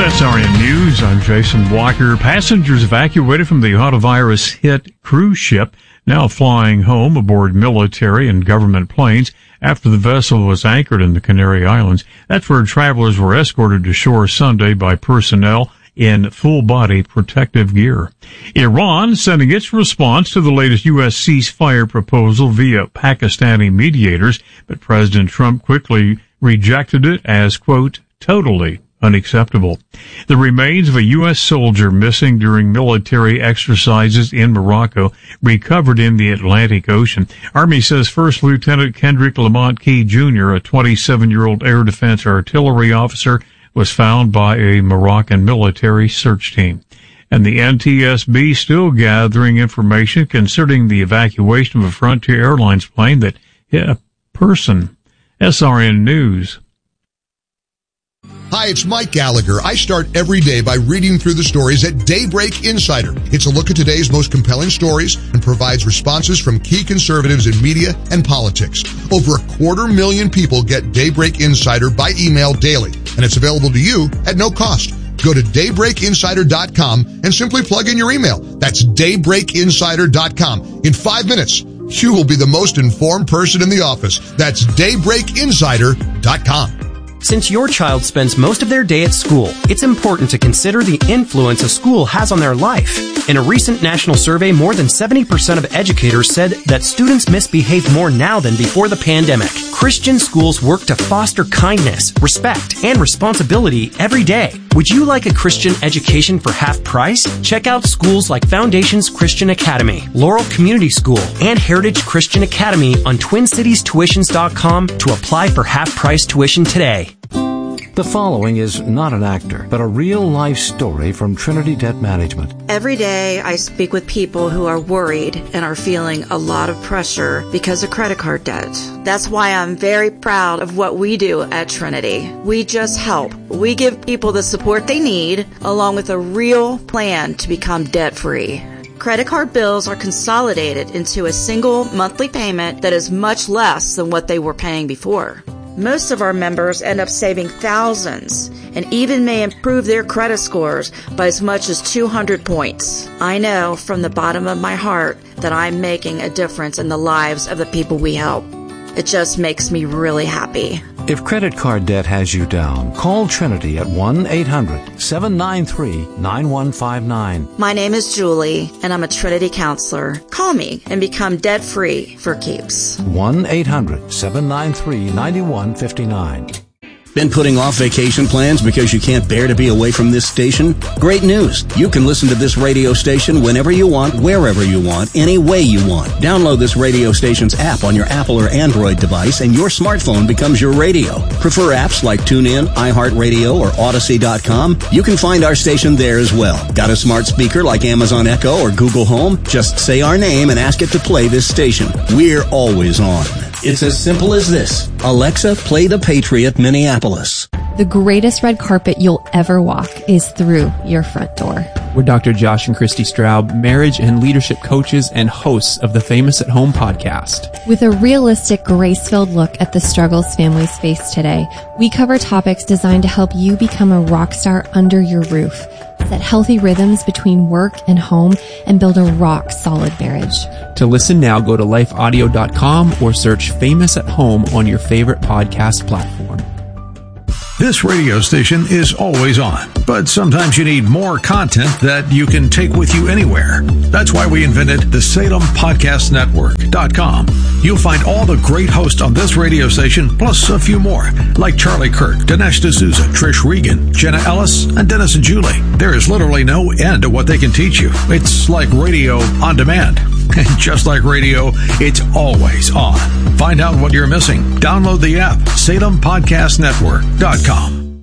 SRN News, I'm Jason Walker. Passengers evacuated from the autovirus-hit cruise ship now flying home aboard military and government planes after the vessel was anchored in the Canary Islands. That's where travelers were escorted to shore Sunday by personnel in full-body protective gear. Iran sending its response to the latest U.S. ceasefire proposal via Pakistani mediators, but President Trump quickly rejected it as, quote, totally unacceptable. The remains of a U.S. soldier missing during military exercises in Morocco recovered in the Atlantic Ocean. Army says First Lieutenant Kendrick Lamont Key Jr., a 27-year-old air defense artillery officer, was found by a Moroccan military search team. And the NTSB still gathering information concerning the evacuation of a Frontier Airlines plane that hit a person. SRN News. Hi, it's Mike Gallagher. I start every day by reading through the stories at Daybreak Insider. It's a look at today's most compelling stories and provides responses from key conservatives in media and politics. Over 250,000 people get Daybreak Insider by email daily, and it's available to you at no cost. Go to daybreakinsider.com and simply plug in your email. That's daybreakinsider.com. In 5 minutes, you will be the most informed person in the office. That's daybreakinsider.com. Since your child spends most of their day at school, it's important to consider the influence a school has on their life. In a recent national survey, more than 70% of educators said that students misbehave more now than before the pandemic. Christian schools work to foster kindness, respect, and responsibility every day. Would you like a Christian education for half price? Check out schools like Foundations Christian Academy, Laurel Community School, and Heritage Christian Academy on TwinCitiesTuitions.com to apply for half-price tuition today. The following is not an actor, but a real-life story from Trinity Debt Management. Every day I speak with people who are worried and are feeling a lot of pressure because of credit card debt. That's why I'm very proud of what we do at Trinity. We just help. We give people the support they need, along with a real plan to become debt-free. Credit card bills are consolidated into a single monthly payment that is much less than what they were paying before. Most of our members end up saving thousands and even may improve their credit scores by as much as 200 points. I know from the bottom of my heart that I'm making a difference in the lives of the people we help. It just makes me really happy. If credit card debt has you down, call Trinity at 1-800-793-9159. My name is Julie, and I'm a Trinity counselor. Call me and become debt-free for keeps. 1-800-793-9159. Been putting off vacation plans because you can't bear to be away from this station? Great news! You can listen to this radio station whenever you want, wherever you want, any way you want. Download this radio station's app on your Apple or Android device and your smartphone becomes your radio. Prefer apps like TuneIn, iHeartRadio, or Odyssey.com? You can find our station there as well. Got a smart speaker like Amazon Echo or Google Home? Just say our name and ask it to play this station. We're always on. It's as simple as this. Alexa, play The Patriot Minneapolis. The greatest red carpet you'll ever walk is through your front door. We're Dr. Josh and Christy Straub, marriage and leadership coaches and hosts of the Famous at Home podcast. With a realistic, grace-filled look at the struggles families face today, we cover topics designed to help you become a rock star under your roof, set healthy rhythms between work and home, and build a rock-solid marriage. To listen now, go to lifeaudio.com or search Famous at Home on your favorite podcast platform. This radio station is always on, but sometimes you need more content that you can take with you anywhere. That's why we invented the SalemPodcastNetwork.com. You'll find all the great hosts on this radio station, plus a few more, like Charlie Kirk, Dinesh D'Souza, Trish Regan, Jenna Ellis, and Dennis and Julie. There is literally no end to what they can teach you. It's like radio on demand. And just like radio, it's always on. Find out what you're missing. Download the app, SalemPodcastNetwork.com.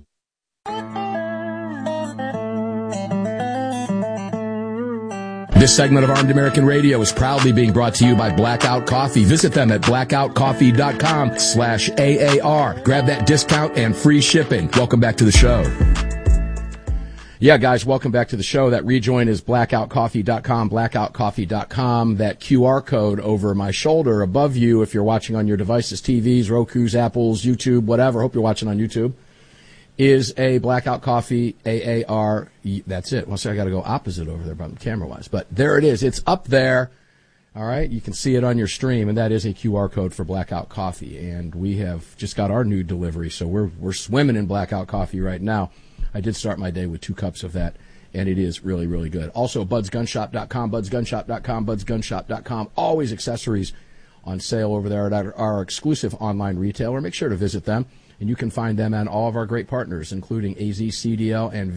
This segment of Armed American Radio is proudly being brought to you by Blackout Coffee. Visit them at blackoutcoffee.com/AAR. Grab that discount and free shipping. Welcome back to the show. Yeah, guys, welcome back to the show. That rejoin is blackoutcoffee.com, blackoutcoffee.com. That QR code over my shoulder above you if you're watching on your devices, TVs, Roku's, Apples, YouTube, whatever. Hope you're watching on YouTube. is a Blackout Coffee AAR. That's it. Well, see, I got to go opposite over there, camera-wise. But there it is. It's up there. All right. You can see it on your stream, and that is a QR code for Blackout Coffee. And we have just got our new delivery, so we're swimming in Blackout Coffee right now. I did start my day with 2 cups of that, and it is really, really good. Also, budsgunshop.com, budsgunshop.com, budsgunshop.com. Always accessories on sale over there at our exclusive online retailer. Make sure to visit them. And you can find them and all of our great partners, including AZCDL and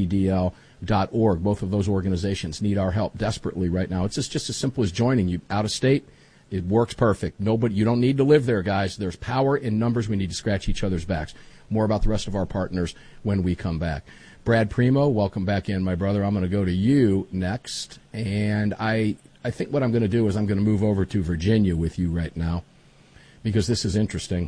VCDL.org. Both of those organizations need our help desperately right now. It's just as simple as joining you out of state. It works perfect. You don't need to live there, guys. There's power in numbers. We need to scratch each other's backs. More about the rest of our partners when we come back. Brad Primo, welcome back in, my brother. I'm going to go to you next. And I think what I'm going to do is I'm going to move over to Virginia with you right now, because this is interesting.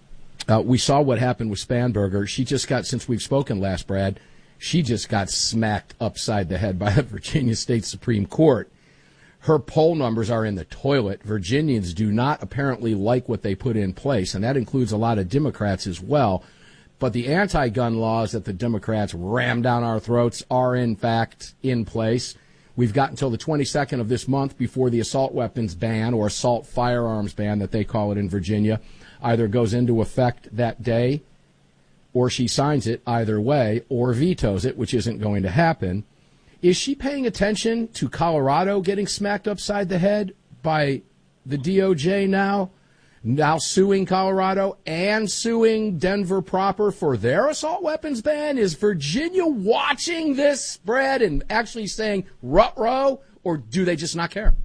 We saw what happened with Spanberger. She just got, since we've spoken last, Brad, she just got smacked upside the head by the Virginia State Supreme Court. Her poll numbers are in the toilet. Virginians do not apparently like what they put in place, and that includes a lot of Democrats as well. But the anti-gun laws that the Democrats ram down our throats are, in fact, in place. We've got until the 22nd of this month before the assault weapons ban, or assault firearms ban that they call it in Virginia, either goes into effect that day, or she signs it either way, or vetoes it, which isn't going to happen. Is she paying attention to Colorado getting smacked upside the head by the DOJ now suing Colorado and suing Denver proper for their assault weapons ban? Is Virginia watching this spread and actually saying, ruh-roh, or do they just not care?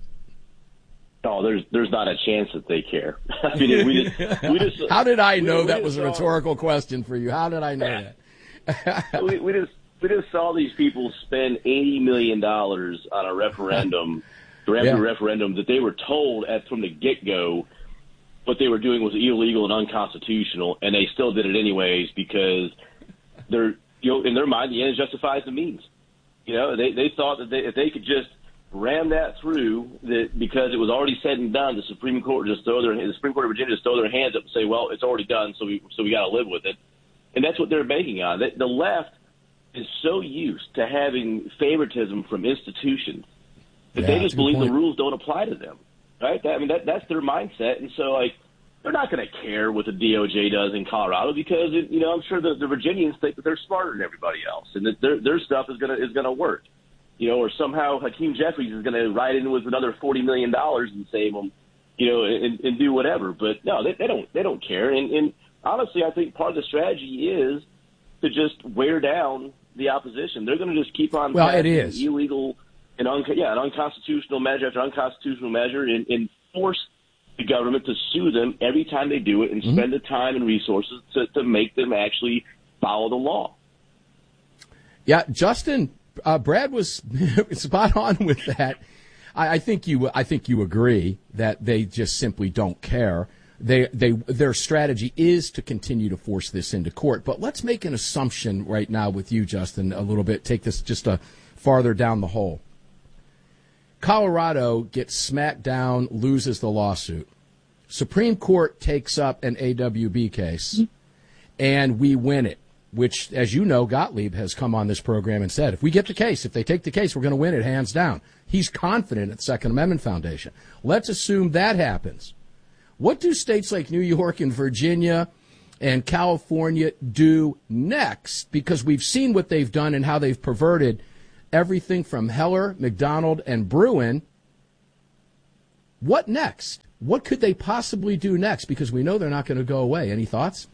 No, there's not a chance that they care. I mean, we just. How did I know that was a rhetorical question for you? How did I know that? we just saw these people spend $80 million on a referendum, referendum that they were told from the get-go what they were doing was illegal and unconstitutional, and they still did it anyways because they're, in their mind, the end justifies the means. They thought that if they could just ram that through, that because it was already said and done, the Supreme Court of Virginia just throw their hands up and say, well, it's already done, so we got to live with it. And that's what they're banking on. The left is so used to having favoritism from institutions that they just believe the rules don't apply to them, right? That's their mindset. And so, they're not going to care what the DOJ does in Colorado because, I'm sure the Virginians think that they're smarter than everybody else and that their stuff is going to work. Or somehow Hakeem Jeffries is going to ride in with another $40 million and save them, and do whatever. But no, they don't care. And honestly, I think part of the strategy is to just wear down the opposition. They're going to just keep on passing illegal and an unconstitutional measure after unconstitutional measure and force the government to sue them every time they do it and spend the time and resources to make them actually follow the law. Yeah, Justin. Brad was spot on with that. I think you agree that they just simply don't care. Their strategy is to continue to force this into court. But let's make an assumption right now with you, Justin, a little bit. Take this just a farther down the hole. Colorado gets smacked down, loses the lawsuit. Supreme Court takes up an AWB case, and we win it. Which, as you know, Gottlieb has come on this program and said, if we get the case, if they take the case, we're going to win it hands down. He's confident at the Second Amendment Foundation. Let's assume that happens. What do states like New York and Virginia and California do next? Because we've seen what they've done and how they've perverted everything from Heller, McDonald, and Bruen. What next? What could they possibly do next? Because we know they're not going to go away. Any thoughts?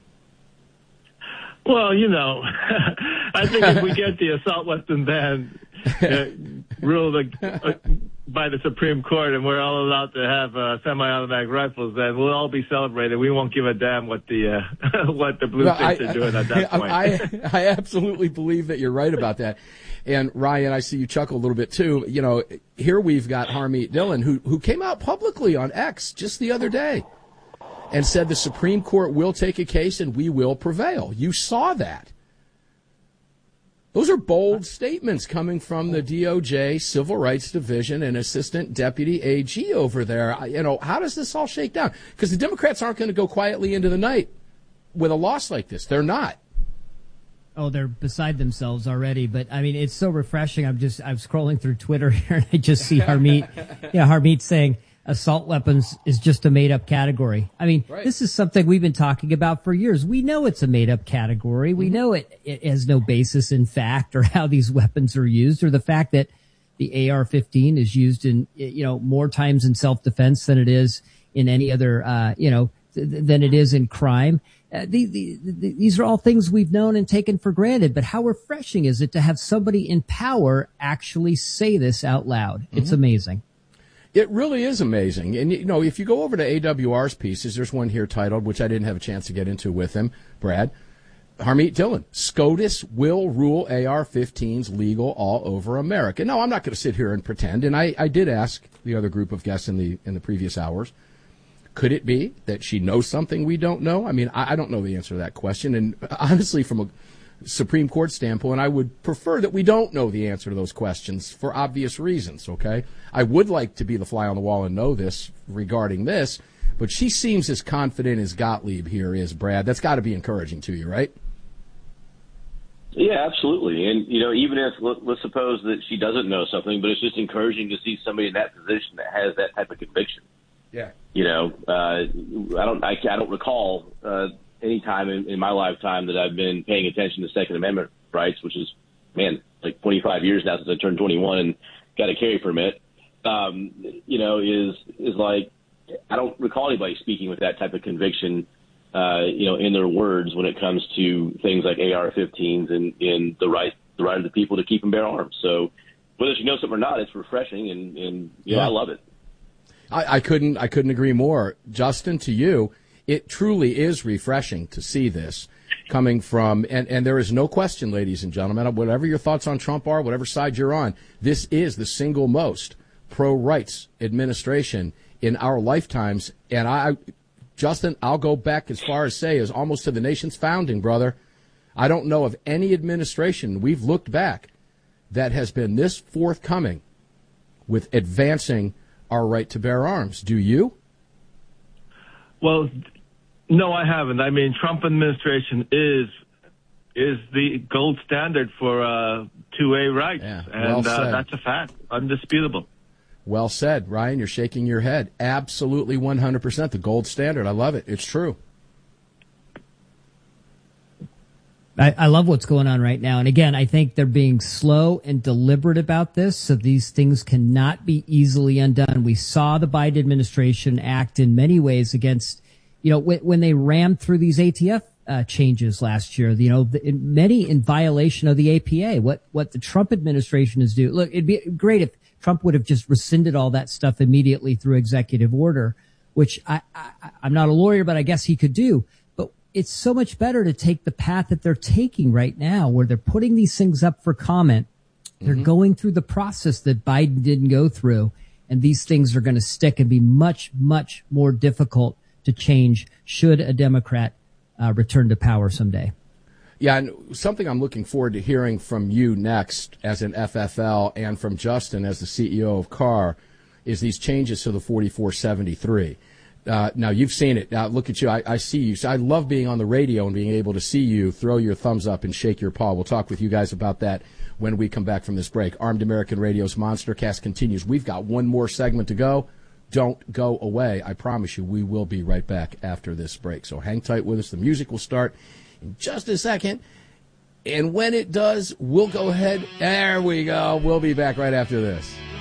Well, I think if we get the assault weapon ban ruled by the Supreme Court and we're all allowed to have semi-automatic rifles, then we'll all be celebrated. We won't give a damn what the blue states are doing at that point. I absolutely believe that you're right about that. And Ryan, I see you chuckle a little bit too. Here we've got Harmeet Dillon, who came out publicly on X just the other day and said the Supreme Court will take a case and we will prevail. You saw that. Those are bold statements coming from the DOJ Civil Rights Division and Assistant Deputy AG over there. How does this all shake down? Because the Democrats aren't going to go quietly into the night with a loss like this. They're not. Oh, they're beside themselves already. But I mean, it's so refreshing. I'm scrolling through Twitter here and I just see Harmeet saying assault weapons is just a made up category. I mean, This is something we've been talking about for years. We know it's a made up category. We know it has no basis in fact or how these weapons are used, or the fact that the AR-15 is used in, more times in self-defense than it is in any other, than it is in crime. These are all things we've known and taken for granted, but how refreshing is it to have somebody in power actually say this out loud? It's amazing. It really is amazing. And, if you go over to AWR's pieces, there's one here titled, which I didn't have a chance to get into with him, Brad, Harmeet Dillon, SCOTUS will rule AR-15s legal all over America. No, I'm not going to sit here and pretend, and I did ask the other group of guests in the previous hours, could it be that she knows something we don't know? I mean, I don't know the answer to that question, and honestly, from a Supreme Court standpoint, I would prefer that we don't know the answer to those questions for obvious reasons, okay? I would like to be the fly on the wall and know this regarding this, but she seems as confident as Gottlieb here is, Brad. That's got to be encouraging to you, right? Yeah, absolutely. And, even if, let's suppose that she doesn't know something, but it's just encouraging to see somebody in that position that has that type of conviction. Yeah. I don't recall any time in my lifetime that I've been paying attention to Second Amendment rights, which is, like 25 years now since I turned 21 and got a carry permit, is like, I don't recall anybody speaking with that type of conviction, in their words when it comes to things like AR-15s and the right of the people to keep and bear arms. So whether she knows something or not, it's refreshing, and I love it. I couldn't agree more. Justin, to you, it truly is refreshing to see this coming from, and there is no question, ladies and gentlemen, whatever your thoughts on Trump are, whatever side you're on, this is the single most pro-rights administration in our lifetimes. And Justin, I'll go back as far as say as almost to the nation's founding, brother. I don't know of any administration we've looked back that has been this forthcoming with advancing our right to bear arms. Do you? Well, no, I haven't. I mean, Trump administration is the gold standard for 2A rights, and that's a fact, undisputable. Well said, Ryan. You're shaking your head. Absolutely 100%. The gold standard. I love it. It's true. I love what's going on right now. And again, I think they're being slow and deliberate about this, so these things cannot be easily undone. We saw the Biden administration act in many ways against, when they rammed through these ATF changes last year, many in violation of the APA. What the Trump administration is doing. Look, it'd be great if Trump would have just rescinded all that stuff immediately through executive order, which I'm not a lawyer, but I guess he could do. But it's so much better to take the path that they're taking right now, where they're putting these things up for comment. They're going through the process that Biden didn't go through, and these things are going to stick and be much, much more difficult to change should a Democrat return to power someday. Yeah, and something I'm looking forward to hearing from you next as an FFL and from Justin as the CEO of CAR is these changes to the 4473. Now, you've seen it. Now, look at you. I see you. So I love being on the radio and being able to see you throw your thumbs up and shake your paw. We'll talk with you guys about that when we come back from this break. Armed American Radio's Monstercast continues. We've got one more segment to go. Don't go away. I promise you, we will be right back after this break. So hang tight with us. The music will start in just a second. And when it does, we'll go ahead. There we go. We'll be back right after this.